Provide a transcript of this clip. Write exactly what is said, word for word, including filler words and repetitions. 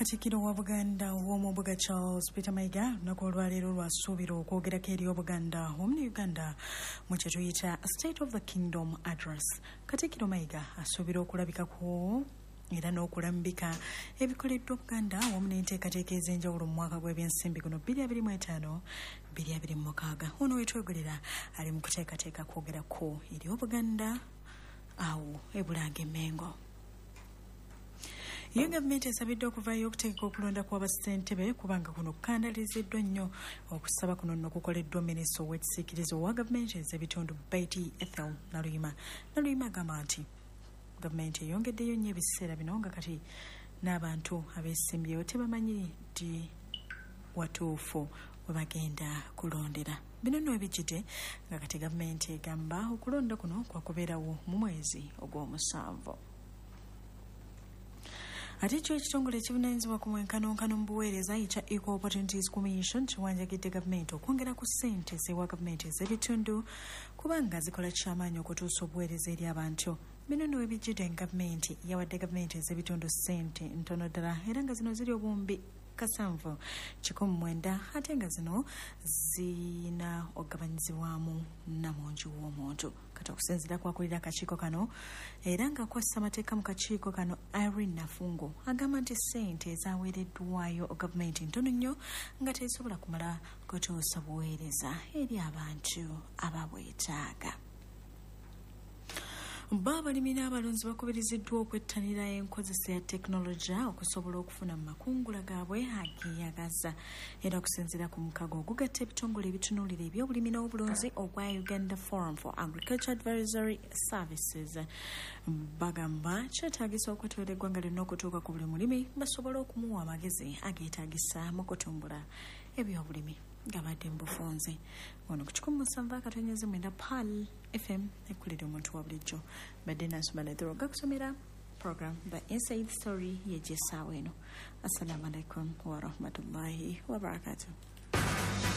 Katikkiro wa Buganda w'Omubaka Charles Peter Mayiga lunaku olwaleero lwasuubira okwogerako eri Obuganda omuli Uganda mu kye tuyita State of the Kingdom Address. Katikkiro Mayiga asuubira okulabikako era n'okulambika ebikoleddwa Buganda wamu n'enteekateeka ez'enjawulo mu mwaka gw'ebyensimbi guno bbiri abiri mu etaano bbiri abiri mu mukaaga. Ono wetwegolera ali mu kuteekateeka kwogerako eri Obuganda awo e Bulange Mengo. Iyo gavumenti esabidde okuvaayo okuteeka okulonda kw'abassentebe kubanga kuno kukandaliziddwa nnyo. Okusaba kuno nno kukoleddwa minisita ow'ekisiikirize owa gavumenti ez'ebitundu Betty Ethel Naluyima. Naluyima agamba nti gavumenti eyongeddeyo nnyo ebiseera bino nga kati n'abantu abeesimbyewo tebamanyi nti watuufu we bagenda kulondera. Bino nno ebijjidde nga kati gavumenti egamba okulonda kuno kwakubeerawo mu mwezi ogw'omusanvu. Ate ekyo ekitongole ekivunaanyizibwa ku mwenkanonkano mu buweereza ekya Equal Opportunities Commission kiwanjagidde gavumenti okwongera ku ssente z'ewa gavumenti ez'ebitundu kubanga zikola kyamaanyi okutuusa obuweereza eri abantu. Bino nno ebijjidde gavumenti yawadde gavumenti ez'ebitundu ssente ntono ddala era nga zino ziri obuwumbi kasanvu kikumi mwenda ate nga zino zina ogabanyizibwamu namungi w'omuntu. Kati okusinziira kwakulira akakiiko kano era nga akwassa amateeka mu kakiiko kano Irene Nafungo agamba nti ssente ezaweereddwayo gavumenti ntono nnyo nga tezisobola kumala kutuusa buweereza eri abantu ababwetaaga. Bo abalimi n'abalunzi bakubiriziddwa okwettanira enkozesa ya tekinologiya okusobola okufuna mu makungula gaabwe ageeyagaza. Era okusinziira ku mukago ogugatta ebitongole ebitunuulira ebyobulimi n'obulunzi ogwa Uganda Forum for Agriculture Advisory Services, bagamba kyetaagisa okwetoola eggwanga lyonna okutuuka ku buli mulimi basobole okumuwa amagezi ageetaagisa mu kutumbula ebyobulimi ngabadde mu bufunze. Ono ku kikumi musanvu akatonyeze mwenda P A L F M ekkulira omuntu wa bulijjo badde nansoma nathero gakusomera program the Inside Story y'egyessaawa eno. Assalamu alaikum wa rahmatullahi wa barakatuh.